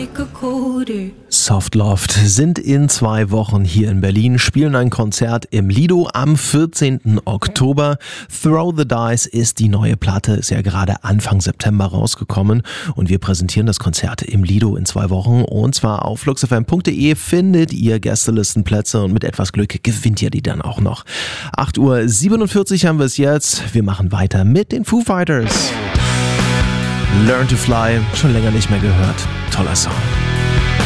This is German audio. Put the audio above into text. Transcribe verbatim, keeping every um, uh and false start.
Softloft sind in zwei Wochen hier in Berlin, spielen ein Konzert im Lido am vierzehnten Oktober. Throw the Dice ist die neue Platte, ist ja gerade Anfang September rausgekommen und wir präsentieren das Konzert im Lido in zwei Wochen und zwar auf flux f m punkt d e findet ihr Gästelistenplätze und mit etwas Glück gewinnt ihr die dann auch noch. acht Uhr siebenundvierzig haben wir es jetzt, wir machen weiter mit den Foo Fighters. Learn to Fly, schon länger nicht mehr gehört, toller Song.